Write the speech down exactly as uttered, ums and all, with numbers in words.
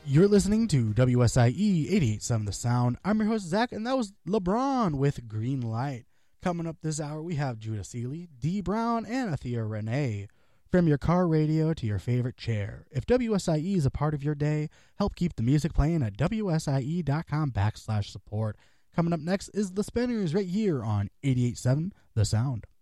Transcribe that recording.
You're listening to W S I E eighty-eight point seven The Sound. I'm your host, Zach, and that was LeBron with Green Light. Coming up this hour, we have Judah Seeley, Dee Brown, and Athea Renee. From your car radio to your favorite chair, if W S I E is a part of your day, help keep the music playing at wsie.com backslash support. Coming up next is The Spinners right here on eighty-eight point seven The Sound.